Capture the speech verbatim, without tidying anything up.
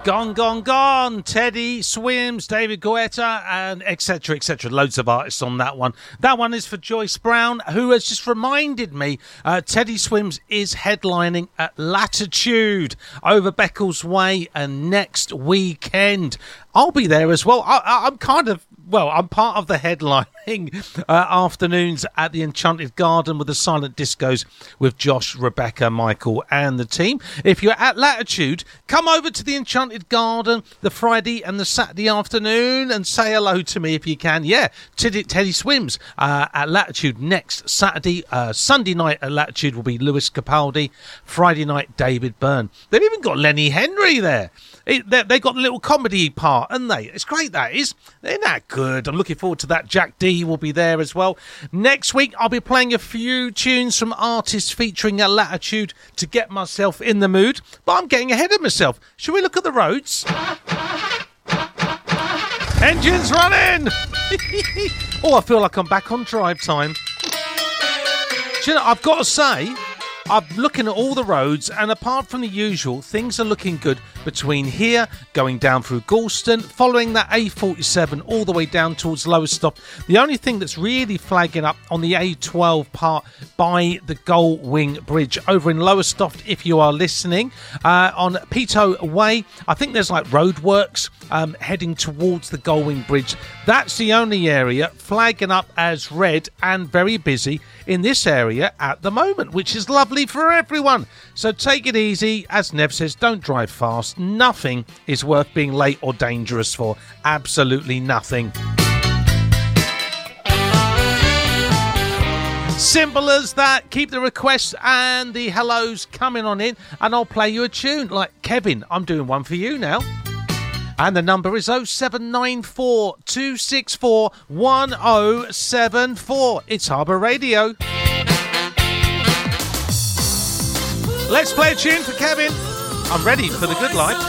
Gone, Gone, Gone, Teddy Swims, David Guetta, and et cetera, et cetera. Loads of artists on that one. That one is for Joyce Brown, who has just reminded me uh, Teddy Swims is headlining at Latitude over Beccles Way and next weekend. I'll be there as well. I, I, I'm kind of Well, I'm part of the headlining uh, afternoons at the Enchanted Garden with the Silent Discos with Josh, Rebecca, Michael and the team. If you're at Latitude, come over to the Enchanted Garden the Friday and the Saturday afternoon and say hello to me if you can. Yeah, Teddy, Teddy Swims uh, at Latitude next Saturday. Uh, Sunday night at Latitude will be Lewis Capaldi. Friday night, David Byrne. They've even got Lenny Henry there. It, they, they got a little comedy part, haven't they? It's great, that is. They're that good. I'm looking forward to that. Jack D will be there as well. Next week, I'll be playing a few tunes from artists featuring at Latitude to get myself in the mood. But I'm getting ahead of myself. Shall we look at the roads? Engines running! Oh, I feel like I'm back on drive time. Do you know, I've got to say, I'm looking at all the roads, and apart from the usual, things are looking good between here, going down through Galston, following that A forty-seven all the way down towards Lowestoft. The only thing that's really flagging up on the A twelve part by the Gullwing Bridge over in Lowestoft, if you are listening, uh, on Peto Way, I think there's like roadworks um, heading towards the Gullwing Bridge. That's the only area flagging up as red and very busy in this area at the moment, which is lovely for everyone. So take it easy. As Nev says, don't drive fast. Nothing is worth being late or dangerous for. Absolutely nothing. Simple as that. Keep the requests and the hellos coming on in, and I'll play you a tune. Like Kevin, I'm doing one for you now. And the number is oh seven nine four, two six four, one oh seven four. It's Harbour Radio. Let's play a tune for Kevin. I'm ready for the good life.